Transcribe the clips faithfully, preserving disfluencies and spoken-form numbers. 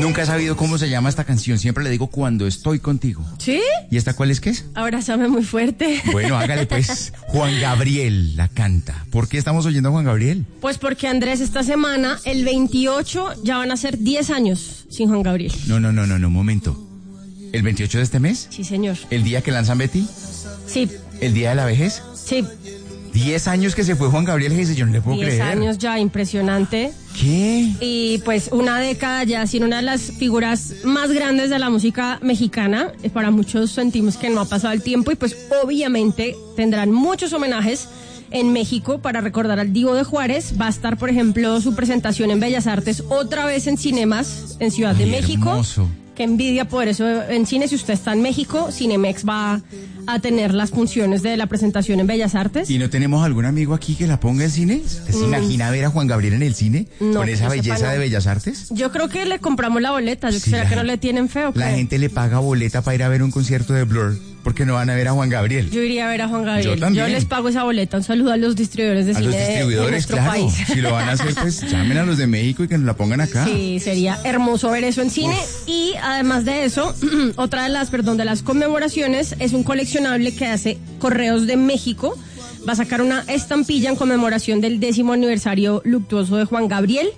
Nunca he sabido cómo se llama esta canción. Siempre le digo Cuando estoy contigo. ¿Sí? ¿Y esta cuál es que es? Abrázame muy fuerte. Bueno, hágale pues. Juan Gabriel la canta. ¿Por qué estamos oyendo a Juan Gabriel? Pues porque, Andrés, esta semana, el veintiocho, ya van a ser diez años sin Juan Gabriel. No, no, no, no, no, un momento. ¿El veintiocho de este mes? Sí, señor. ¿El día que lanzan Betty? Sí. ¿El día de la vejez? Sí. Diez años que se fue Juan Gabriel, dice, yo no le puedo Diez creer. años ya, impresionante. ¿Qué? Y pues una década ya sin una de las figuras más grandes de la música mexicana. Para muchos sentimos que no ha pasado el tiempo y pues obviamente tendrán muchos homenajes en México para recordar al Divo de Juárez. Va a estar, por ejemplo, su presentación en Bellas Artes otra vez en Cinemas en Ciudad Ay, de México. Hermoso. Qué envidia poder eso en cine. Si usted está en México, Cinemex va a tener las funciones de la presentación en Bellas Artes. ¿Y no tenemos algún amigo aquí que la ponga en cine? ¿Usted se mm. imagina ver a Juan Gabriel en el cine? No, con esa no belleza sepa, no. de Bellas Artes. Yo creo que le compramos la boleta. Yo Sí, ¿Será la, que no le tienen feo? La gente le paga boleta para ir a ver un concierto de Blur. Porque no van a ver a Juan Gabriel. Yo iría a ver a Juan Gabriel. Yo también. Yo les pago esa boleta. Un saludo a los distribuidores de a cine los distribuidores, de nuestro claro. país. Si lo van a hacer, pues llamen a los de México y que nos la pongan acá. Sí, sería hermoso ver eso en cine. Uf. Y además de eso, otra de las, perdón, de las conmemoraciones es un coleccionable que hace Correos de México. Va a sacar una estampilla en conmemoración del décimo aniversario luctuoso de Juan Gabriel.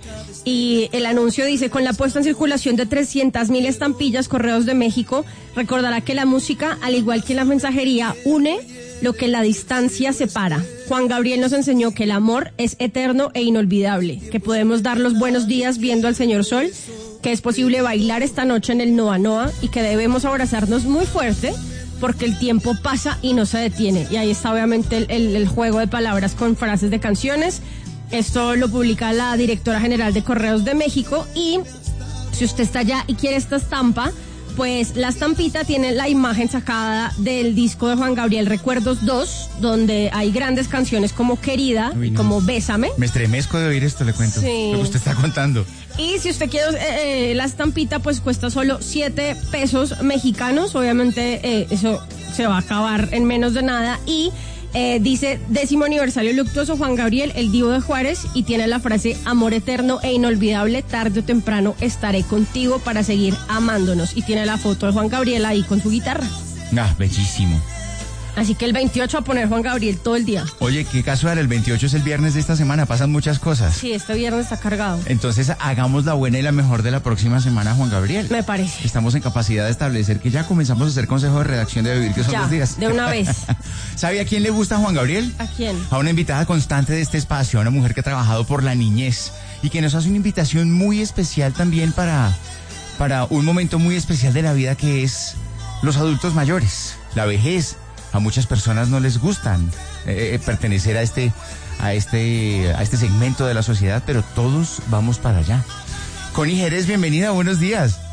Y el anuncio dice, con la puesta en circulación de trescientas mil estampillas, Correos de México recordará que la música, al igual que la mensajería, une lo que la distancia separa. Juan Gabriel nos enseñó que el amor es eterno e inolvidable, que podemos dar los buenos días viendo al señor Sol, que es posible bailar esta noche en el Noa Noa y que debemos abrazarnos muy fuerte porque el tiempo pasa y no se detiene. Y ahí está obviamente el, el, el juego de palabras con frases de canciones. Esto lo publica la directora general de Correos de México y si usted está allá y quiere esta estampa, pues la estampita tiene la imagen sacada del disco de Juan Gabriel Recuerdos dos, donde hay grandes canciones como Querida Uy, y no. como Bésame. Me estremezco de oír esto, le cuento, sí. Lo que usted está contando. Y si usted quiere eh, la estampita, pues cuesta solo siete pesos mexicanos. Obviamente eh, eso se va a acabar en menos de nada. Y eh, dice décimo aniversario luctuoso Juan Gabriel, el Divo de Juárez. Y tiene la frase amor eterno e inolvidable, tarde o temprano estaré contigo para seguir amándonos. Y tiene la foto de Juan Gabriel ahí con su guitarra. Ah, bellísimo. Así que el veintiocho a poner Juan Gabriel todo el día. Oye, qué casual, el veintiocho es el viernes de esta semana, pasan muchas cosas. Sí, este viernes está cargado. Entonces hagamos la buena y la mejor de la próxima semana, Juan Gabriel. Me parece. Estamos en capacidad de establecer que ya comenzamos a hacer consejo de redacción de Vivir, que son ya, los días. de una vez. ¿Sabe a quién le gusta Juan Gabriel? ¿A quién? A una invitada constante de este espacio, a una mujer que ha trabajado por la niñez y que nos hace una invitación muy especial también para, para un momento muy especial de la vida que es los adultos mayores, la vejez. A muchas personas no les gustan eh, pertenecer a este, a este, a este segmento de la sociedad, pero todos vamos para allá. Connie Jerez, bienvenida, buenos días.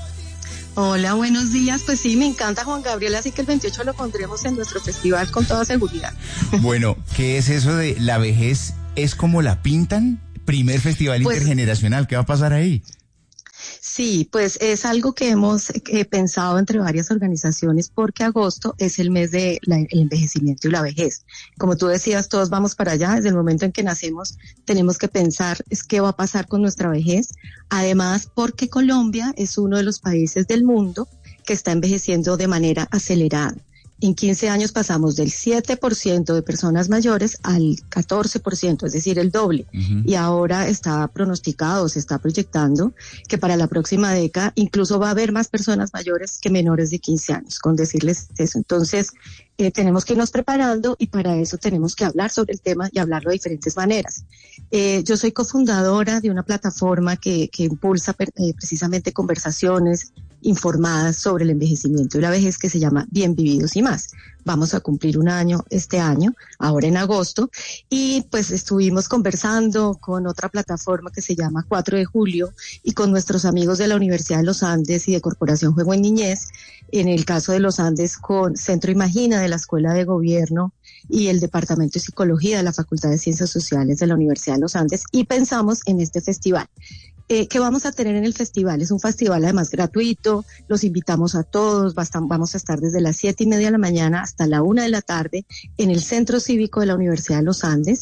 Hola, buenos días. Pues sí, me encanta Juan Gabriel, así que el veintiocho lo pondremos en nuestro festival con toda seguridad. Bueno, ¿qué es eso de la vejez? ¿Es como la pintan? Primer festival pues, intergeneracional, ¿qué va a pasar ahí? Sí, pues es algo que hemos eh, pensado entre varias organizaciones porque agosto es el mes de la, el envejecimiento y la vejez. Como tú decías, todos vamos para allá. Desde el momento en que nacemos tenemos que pensar es qué va a pasar con nuestra vejez. Además, porque Colombia es uno de los países del mundo que está envejeciendo de manera acelerada. En quince años pasamos del siete por ciento de personas mayores al catorce por ciento, es decir, el doble. Uh-huh. Y ahora está pronosticado, se está proyectando que para la próxima década incluso va a haber más personas mayores que menores de quince años, con decirles eso. Entonces, eh, tenemos que irnos preparando y para eso tenemos que hablar sobre el tema y hablarlo de diferentes maneras. Eh, yo soy cofundadora de una plataforma que, que impulsa per, eh, precisamente conversaciones informadas sobre el envejecimiento y la vejez que se llama Bien Vividos y Más. Vamos a cumplir un año este año, ahora en agosto, y pues estuvimos conversando con otra plataforma que se llama cuatro de julio y con nuestros amigos de la Universidad de los Andes y de Corporación Juego en Niñez, en el caso de los Andes con Centro Imagina de la Escuela de Gobierno y el Departamento de Psicología de la Facultad de Ciencias Sociales de la Universidad de los Andes, y pensamos en este festival. Eh, ¿Qué vamos a tener en el festival? Es un festival además gratuito, los invitamos a todos, bastan, vamos a estar desde las siete y media de la mañana hasta la una de la tarde en el Centro Cívico de la Universidad de los Andes.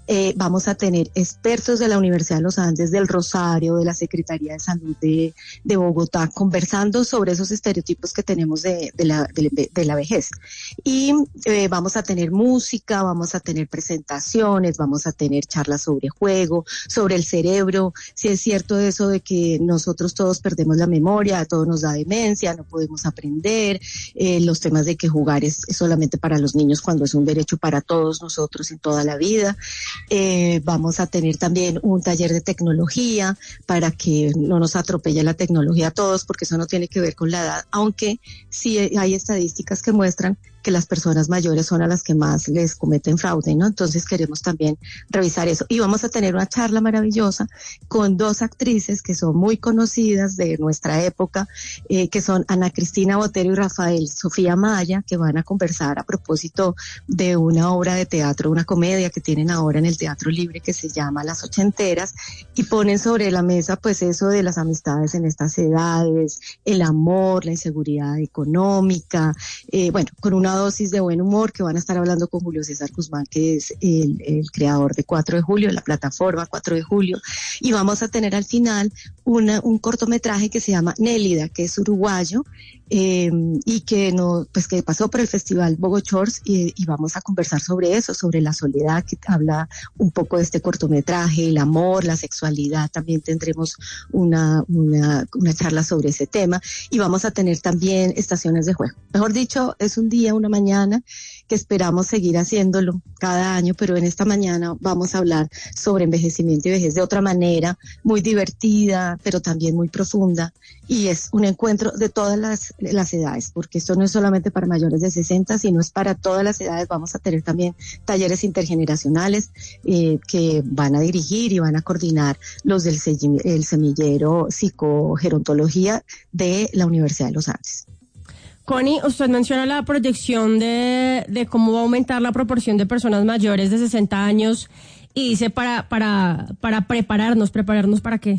Eh, vamos a tener expertos de la Universidad de los Andes, del Rosario, de la Secretaría de Salud de, de Bogotá, conversando sobre esos estereotipos que tenemos de, de, la, de, de la vejez. Y eh, vamos a tener música, vamos a tener presentaciones, vamos a tener charlas sobre juego, sobre el cerebro, si es cierto eso de que nosotros todos perdemos la memoria, todo nos da demencia, no podemos aprender, eh, los temas de que jugar es, es solamente para los niños cuando es un derecho para todos nosotros en toda la vida. Eh, vamos a tener también un taller de tecnología para que no nos atropelle la tecnología a todos, porque eso no tiene que ver con la edad, aunque sí hay estadísticas que muestran que las personas mayores son a las que más les cometen fraude, ¿no? Entonces queremos también revisar eso. Y vamos a tener una charla maravillosa con dos actrices que son muy conocidas de nuestra época, eh, que son Ana Cristina Botero y Rafael Sofía Maya, que van a conversar a propósito de una obra de teatro, una comedia que tienen ahora en el Teatro Libre que se llama Las Ochenteras, y ponen sobre la mesa pues eso de las amistades en estas edades, el amor, la inseguridad económica, eh, bueno, con una dosis de buen humor, que van a estar hablando con Julio César Guzmán, que es el, el creador de cuatro de julio, la plataforma cuatro de julio, y vamos a tener al final una, un cortometraje que se llama Nélida, que es uruguayo, eh, y que no, pues que pasó por el Festival Bogochors, y, y vamos a conversar sobre eso, sobre la soledad, que habla un poco de este cortometraje, el amor, la sexualidad, también tendremos una, una, una charla sobre ese tema, y vamos a tener también estaciones de juego. Mejor dicho, es un día, una mañana que esperamos seguir haciéndolo cada año, pero en esta mañana vamos a hablar sobre envejecimiento y vejez de otra manera, muy divertida, pero también muy profunda, y es un encuentro de todas las, las edades, porque esto no es solamente para mayores de sesenta, sino es para todas las edades. Vamos a tener también talleres intergeneracionales eh, que van a dirigir y van a coordinar los del el semillero psicogerontología de la Universidad de los Andes. Connie, usted menciona la proyección de, de cómo va a aumentar la proporción de personas mayores de sesenta años y dice para, para, para prepararnos, ¿prepararnos para qué?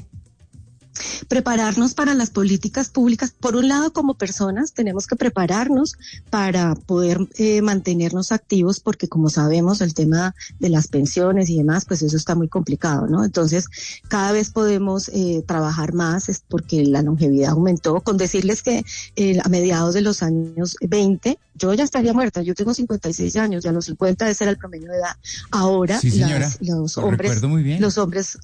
Prepararnos para las políticas públicas. Por un lado, como personas, tenemos que prepararnos para poder eh, mantenernos activos, porque como sabemos, el tema de las pensiones y demás, pues eso está muy complicado, ¿no? Entonces, cada vez podemos eh, trabajar más, es porque la longevidad aumentó. Con decirles que eh, a mediados de los años veinte, yo ya estaría muerta, yo tengo cincuenta y seis años, ya a los cincuenta ese era el promedio de edad. Ahora, sí, las, los hombres, muy bien. los hombres,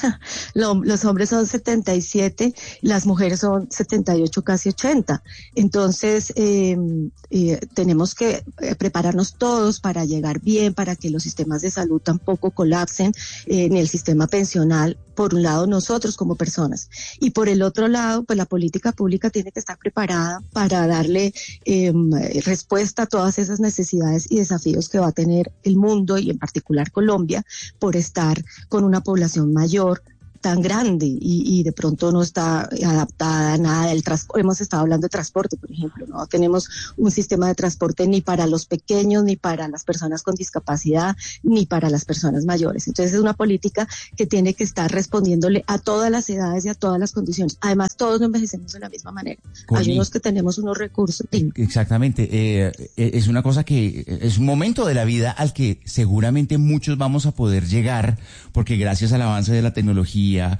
lo, los hombres son setenta y siete, las mujeres son setenta y ocho, casi ochenta. Entonces, eh, eh, tenemos que prepararnos todos para llegar bien, para que los sistemas de salud tampoco colapsen, eh, ni el sistema pensional, por un lado nosotros como personas, y por el otro lado, pues la política pública tiene que estar preparada para darle eh, respuesta a todas esas necesidades y desafíos que va a tener el mundo, y en particular Colombia, por estar con una población mayor tan grande y, y de pronto no está adaptada a nada del transporte. Hemos estado hablando de transporte, por ejemplo, no tenemos un sistema de transporte ni para los pequeños, ni para las personas con discapacidad, ni para las personas mayores. Entonces es una política que tiene que estar respondiéndole a todas las edades y a todas las condiciones. Además, todos no envejecemos de la misma manera. Connie, hay unos que tenemos unos recursos. Exactamente, eh, es una cosa que es un momento de la vida al que seguramente muchos vamos a poder llegar, porque gracias al avance de la tecnología, A,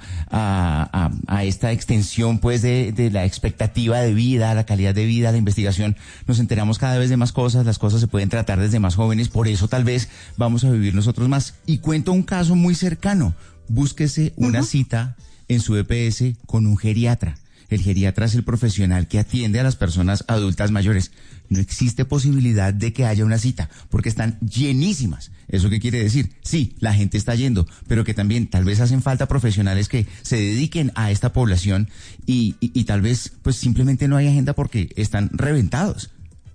a, a esta extensión pues de, de la expectativa de vida, la calidad de vida, la investigación, nos enteramos cada vez de más cosas, las cosas se pueden tratar desde más jóvenes, por eso tal vez vamos a vivir nosotros más. Y cuento un caso muy cercano, búsquese una uh-huh. cita en su E P S con un geriatra. El geriatra es el profesional que atiende a las personas adultas mayores. No existe posibilidad de que haya una cita, porque están llenísimas. ¿Eso qué quiere decir? Sí, la gente está yendo, pero que también tal vez hacen falta profesionales que se dediquen a esta población y, y, y tal vez pues simplemente no hay agenda porque están reventados.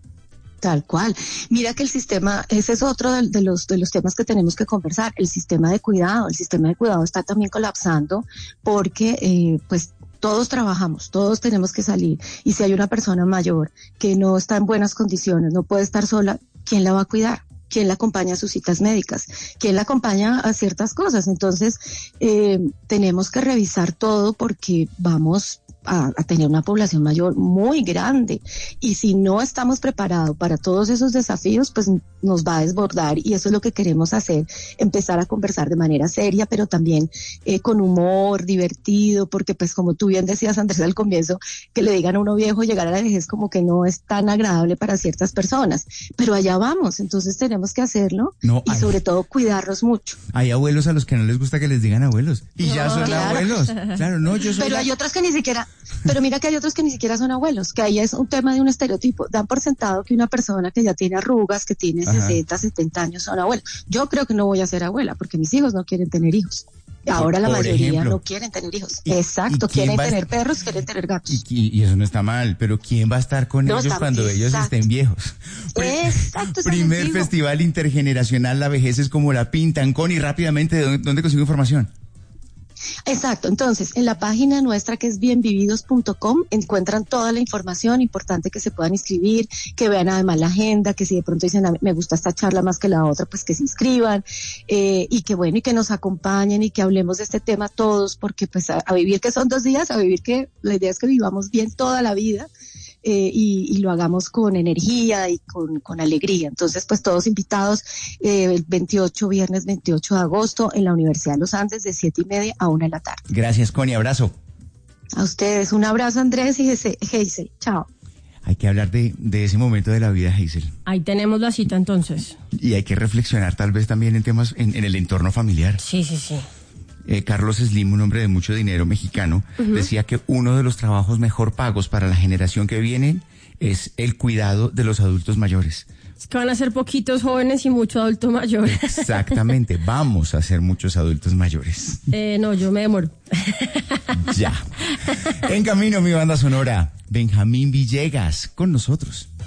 Tal cual. Mira que el sistema, ese es otro de, de los de los temas que tenemos que conversar, el sistema de cuidado. El sistema de cuidado está también colapsando porque eh, pues todos trabajamos, todos tenemos que salir, y si hay una persona mayor que no está en buenas condiciones, no puede estar sola, ¿quién la va a cuidar? ¿Quién la acompaña a sus citas médicas? ¿Quién la acompaña a ciertas cosas? Entonces, eh, tenemos que revisar todo porque vamos a, a tener una población mayor muy grande. Y si no estamos preparados para todos esos desafíos, pues nos va a desbordar, y eso es lo que queremos hacer, empezar a conversar de manera seria, pero también eh, con humor, divertido, porque pues como tú bien decías, Andrés, al comienzo, que le digan a uno viejo llegar a la vejez como que no es tan agradable para ciertas personas, pero allá vamos, entonces tenemos que hacerlo no, y hay, sobre todo cuidarnos mucho. Hay abuelos a los que no les gusta que les digan abuelos, y no, ya son claro. abuelos. Claro, no, yo soy Pero la... hay otros que ni siquiera, pero mira que hay otros que ni siquiera son abuelos, que ahí es un tema de un estereotipo. Dan por sentado que una persona que ya tiene arrugas, que tiene Ajá. sesenta, setenta años son abuelos. Yo creo que no voy a ser abuela porque mis hijos no quieren tener hijos. Ahora la mayoría ejemplo, no quieren tener hijos. Y, Exacto, ¿y quieren tener a... perros, quieren tener gatos. Y, y eso no está mal, pero ¿quién va a estar con no, ellos cuando exacto. ellos estén viejos? Exacto. Primer Festival Intergeneracional La Vejez es como la pintan. Connie, rápidamente, ¿de dónde, dónde consigo información? Exacto, entonces en la página nuestra que es bien vividos punto com encuentran toda la información, importante que se puedan inscribir, que vean además la agenda, que si de pronto dicen me gusta esta charla más que la otra, pues que se inscriban, eh, y que bueno, y que nos acompañen y que hablemos de este tema todos, porque pues a, a vivir que son dos días, a vivir que la idea es que vivamos bien toda la vida. Eh, y, y lo hagamos con energía y con, con alegría. Entonces, pues todos invitados, eh, el veintiocho, viernes veintiocho de agosto, en la Universidad de los Andes, de siete y media a una de la tarde. Gracias, Connie, abrazo. A ustedes, un abrazo, Andrés y Hazel. Chao. Hay que hablar de, de ese momento de la vida, Hazel. Ahí tenemos la cita, entonces. Y hay que reflexionar tal vez también en temas, en, en el entorno familiar. Sí, sí, sí. Eh, Carlos Slim, un hombre de mucho dinero mexicano, uh-huh. decía que uno de los trabajos mejor pagos para la generación que viene es el cuidado de los adultos mayores. Es que van a ser poquitos jóvenes y mucho adulto mayor. Exactamente, vamos a ser muchos adultos mayores. Eh, no, yo me demoro. Ya. En camino, mi banda sonora, Benjamín Villegas, con nosotros.